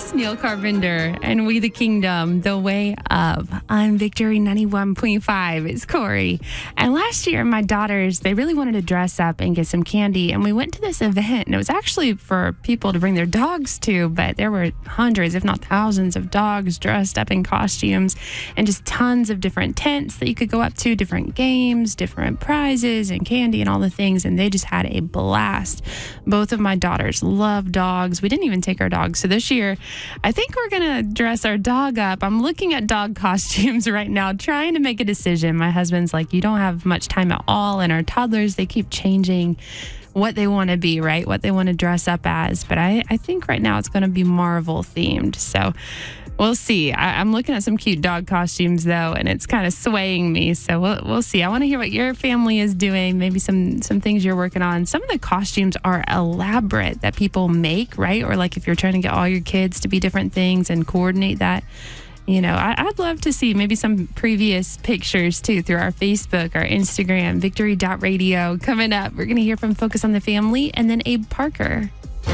is Neil Carpenter and We the Kingdom, The Way Up on Victory 91.5. It's Corey. And last year, my daughters, they really wanted to dress up and get some candy. And we went to this event, and it was actually for people to bring their dogs to, but there were hundreds, if not thousands, of dogs dressed up in costumes and just tons of different tents that you could go up to, different games, different prizes and candy and all the things. And they just had a blast. Both of my daughters love dogs. We didn't even take our dogs. So this year, I think we're going to dress our dog up. I'm looking at dog costumes right now, trying to make a decision. My husband's like, you don't have much time at all. And our toddlers, they keep changing what they want to be, right? What they want to dress up as. But I think right now it's going to be Marvel themed. So we'll see. I'm looking at some cute dog costumes, though, and it's kind of swaying me. So we'll see. I want to hear what your family is doing, maybe some things you're working on. Some of the costumes are elaborate that people make, right? Or like if you're trying to get all your kids to be different things and coordinate that. You know, I'd love to see maybe some previous pictures, too, through our Facebook, our Instagram, victory.radio. Coming up, we're going to hear from Focus on the Family and then Abe Parker.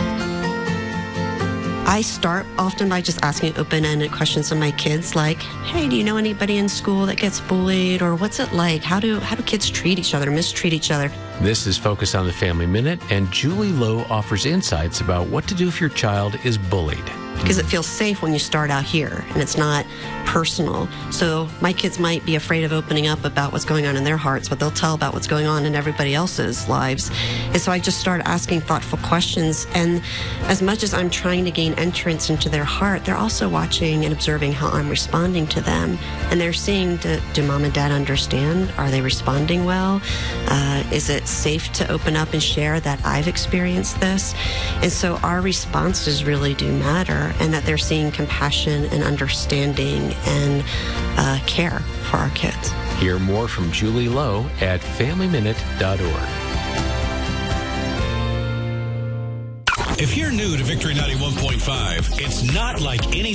I start often by just asking open-ended questions of my kids, like, hey, do you know anybody in school that gets bullied? Or what's it like? How do kids treat each other, mistreat each other? This is Focus on the Family Minute, and Julie Lowe offers insights about what to do if your child is bullied. Because it feels safe when you start out here, and it's not personal. So my kids might be afraid of opening up about what's going on in their hearts, but they'll tell about what's going on in everybody else's lives. And so I just started asking thoughtful questions. And as much as I'm trying to gain entrance into their heart, they're also watching and observing how I'm responding to them. And they're seeing, do mom and dad understand? Are they responding well? Is it safe to open up and share that I've experienced this? And so our responses really do matter, and that they're seeing compassion and understanding and care for our kids. Hear more from Julie Lowe at FamilyMinute.org. If you're new to Victory 91.5, it's not like any